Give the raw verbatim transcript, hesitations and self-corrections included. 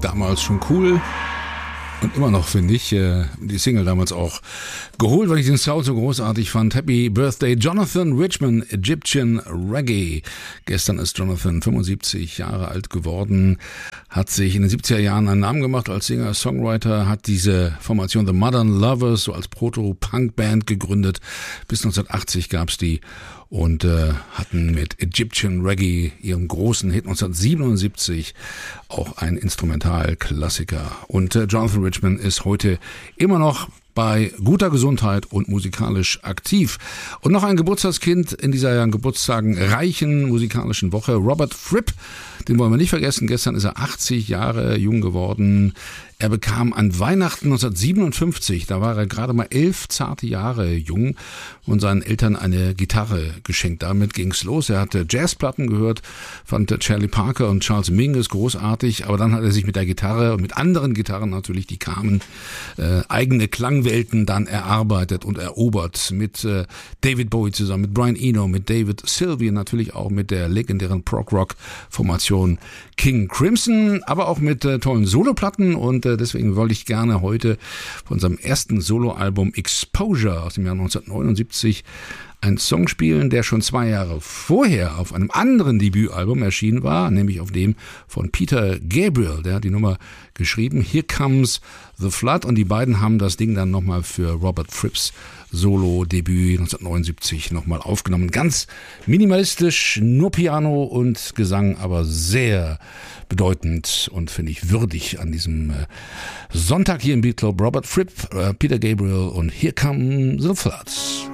Damals schon cool. Und immer noch, finde ich, die Single damals auch geholt, weil ich den Sound so großartig fand. Happy Birthday, Jonathan Richman, Egyptian Reggae. Gestern ist Jonathan fünfundsiebzig Jahre alt geworden, hat sich in den siebziger Jahren einen Namen gemacht als Singer, Songwriter, hat diese Formation The Modern Lovers so als Proto-Punk-Band gegründet. Bis neunzehnhundertachtzig gab's die und äh, hatten mit Egyptian Reggae ihren großen Hit neunzehnhundertsiebenundsiebzig auch ein Instrumentalklassiker. Und äh, Jonathan Richman ist heute immer noch bei guter Gesundheit und musikalisch aktiv. Und noch ein Geburtstagskind in dieser ja, Geburtstagen reichen musikalischen Woche, Robert Fripp. Den wollen wir nicht vergessen. Gestern ist er achtzig Jahre jung geworden. Er bekam an Weihnachten neunzehnhundertsiebenundfünfzig, da war er gerade mal elf zarte Jahre jung, und seinen Eltern eine Gitarre geschenkt. Damit ging's los. Er hatte Jazzplatten gehört, fand Charlie Parker und Charles Mingus großartig, aber dann hat er sich mit der Gitarre und mit anderen Gitarren natürlich, die kamen, äh, eigene Klangwelten dann erarbeitet und erobert. Mit äh, David Bowie zusammen, mit Brian Eno, mit David Sylvian, natürlich auch mit der legendären Prog-Rock-Formation King Crimson, aber auch mit äh, tollen Soloplatten, und äh, deswegen wollte ich gerne heute von seinem ersten Soloalbum Exposure aus dem Jahr neunzehnhundertneunundsiebzig einen Song spielen, der schon zwei Jahre vorher auf einem anderen Debütalbum erschienen war, nämlich auf dem von Peter Gabriel. Der hat die Nummer geschrieben, Here Comes the Flood, und die beiden haben das Ding dann nochmal für Robert Fripps Solo-Debüt neunzehnhundertneunundsiebzig nochmal aufgenommen. Ganz minimalistisch, nur Piano und Gesang, aber sehr bedeutend und finde ich würdig an diesem äh, Sonntag hier im Beat Club. Robert Fripp, äh, Peter Gabriel und Here Comes the Flood.